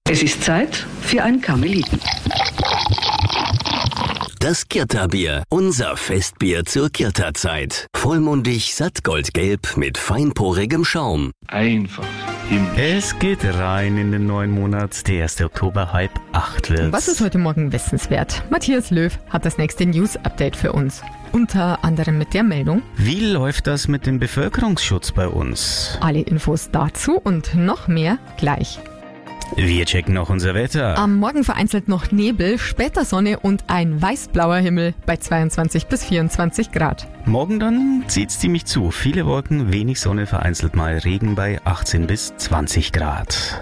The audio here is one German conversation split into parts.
Es ist Zeit für ein Karmeliten. Das Kirta-Bier, unser Festbier zur Kirta-Zeit. Vollmundig, sattgoldgelb mit feinporigem Schaum. Einfach himmlisch. Es geht rein in den neuen Monat. Der 1. Oktober, 7:30 wird. Was ist heute Morgen wissenswert? Matthias Löw hat das nächste News-Update für uns. Unter anderem mit der Meldung: Wie läuft das mit dem Bevölkerungsschutz bei uns? Alle Infos dazu und noch mehr gleich. Wir checken noch unser Wetter. Am Morgen vereinzelt noch Nebel, später Sonne und ein weißblauer Himmel bei 22 bis 24 Grad. Morgen dann zieht's ziemlich zu. Viele Wolken, wenig Sonne, vereinzelt mal Regen bei 18 bis 20 Grad.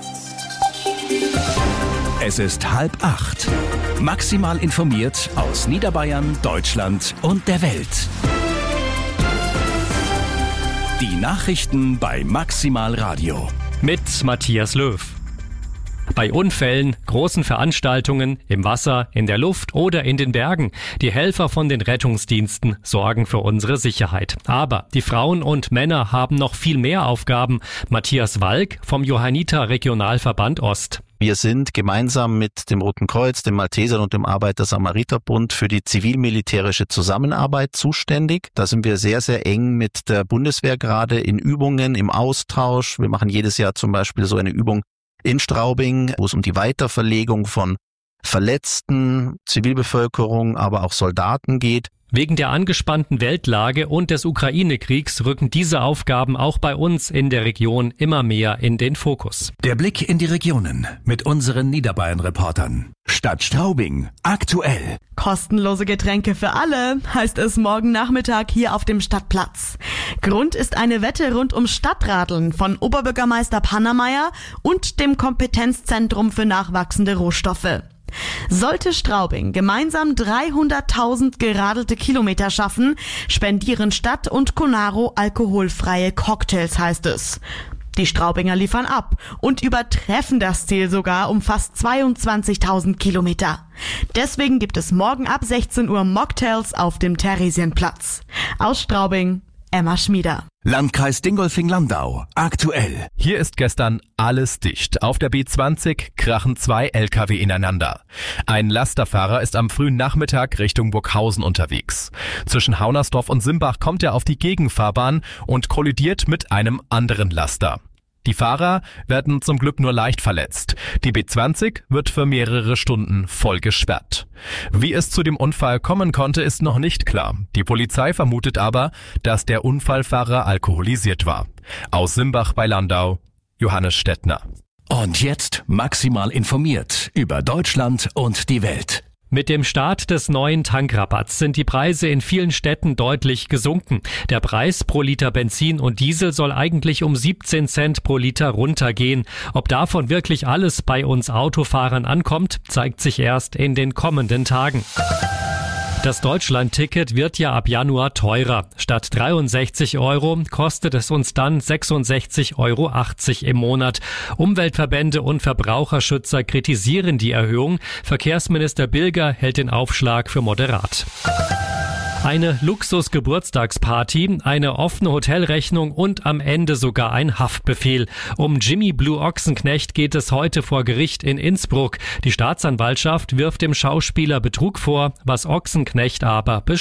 Es ist 7:30. Maximal informiert aus Niederbayern, Deutschland und der Welt. Die Nachrichten bei Maximal Radio. Mit Matthias Löw. Bei Unfällen, großen Veranstaltungen, im Wasser, in der Luft oder in den Bergen. Die Helfer von den Rettungsdiensten sorgen für unsere Sicherheit. Aber die Frauen und Männer haben noch viel mehr Aufgaben. Matthias Walk vom Johanniter Regionalverband Ost. Wir sind gemeinsam mit dem Roten Kreuz, dem Maltesern und dem Arbeiter-Samariter-Bund für die zivil-militärische Zusammenarbeit zuständig. Da sind wir sehr, sehr eng mit der Bundeswehr gerade in Übungen, im Austausch. Wir machen jedes Jahr zum Beispiel so eine Übung in Straubing, wo es um die Weiterverlegung von Verletzten, Zivilbevölkerung, aber auch Soldaten geht. Wegen der angespannten Weltlage und des Ukraine-Kriegs rücken diese Aufgaben auch bei uns in der Region immer mehr in den Fokus. Der Blick in die Regionen mit unseren Niederbayern-Reportern. Stadt Straubing, aktuell. Kostenlose Getränke für alle, heißt es morgen Nachmittag hier auf dem Stadtplatz. Grund ist eine Wette rund ums Stadtradeln von Oberbürgermeister Pannermeier und dem Kompetenzzentrum für nachwachsende Rohstoffe. Sollte Straubing gemeinsam 300.000 geradelte Kilometer schaffen, spendieren Stadt und Conaro alkoholfreie Cocktails, heißt es. Die Straubinger liefern ab und übertreffen das Ziel sogar um fast 22.000 Kilometer. Deswegen gibt es morgen ab 16 Uhr Mocktails auf dem Theresienplatz. Aus Straubing, Emma Schmieder. Landkreis Dingolfing-Landau, aktuell. Hier ist gestern alles dicht. Auf der B20 krachen 2 LKW ineinander. Ein Lasterfahrer ist am frühen Nachmittag Richtung Burghausen unterwegs. Zwischen Haunersdorf und Simbach kommt er auf die Gegenfahrbahn und kollidiert mit einem anderen Laster. Die Fahrer werden zum Glück nur leicht verletzt. Die B20 wird für mehrere Stunden voll gesperrt. Wie es zu dem Unfall kommen konnte, ist noch nicht klar. Die Polizei vermutet aber, dass der Unfallfahrer alkoholisiert war. Aus Simbach bei Landau, Johannes Stettner. Und jetzt maximal informiert über Deutschland und die Welt. Mit dem Start des neuen Tankrabatts sind die Preise in vielen Städten deutlich gesunken. Der Preis pro Liter Benzin und Diesel soll eigentlich um 17 Cent pro Liter runtergehen. Ob davon wirklich alles bei uns Autofahrern ankommt, zeigt sich erst in den kommenden Tagen. Das Deutschland-Ticket wird ja ab Januar teurer. Statt 63 € kostet es uns dann 66,80 € im Monat. Umweltverbände und Verbraucherschützer kritisieren die Erhöhung. Verkehrsminister Bilger hält den Aufschlag für moderat. Eine Luxus-Geburtstagsparty, eine offene Hotelrechnung und am Ende sogar ein Haftbefehl. Um Jimmy Blue Ochsenknecht geht es heute vor Gericht in Innsbruck. Die Staatsanwaltschaft wirft dem Schauspieler Betrug vor, was Ochsenknecht aber